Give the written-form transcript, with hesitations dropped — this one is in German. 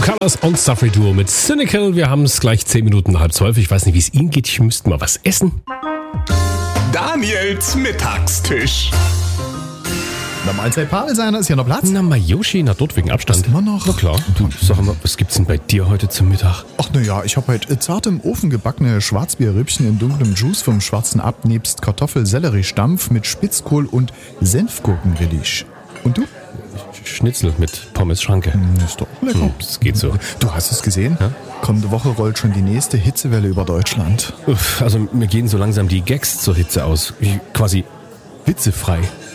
Colors und Safri Duo mit Cynical. Wir haben es gleich 10 Minuten nach 11:30. Ich weiß nicht, wie es Ihnen geht. Ich müsste mal was essen. Daniels Mittagstisch. Na, Mahlzeit Pavel seiner, ist ja noch Platz? Na, Yoshi, na dort wegen Abstand. Was, immer noch? Na klar. Du, sag mal, was gibt's denn bei dir heute zum Mittag? Ach naja, ich habe heute zart im Ofen gebackene Schwarzbierrippchen in dunklem Juice vom Schwarzen Abt nebst Kartoffel-Sellerie-Stampf mit Spitzkohl und Senfgurkenrelish. Und du? Schnitzel mit Pommes-Schranke. Ist doch lecker. Das geht so. Du hast es gesehen? Ja? Kommende Woche rollt schon die nächste Hitzewelle über Deutschland. Also mir gehen so langsam die Gags zur Hitze aus. Quasi witzefrei.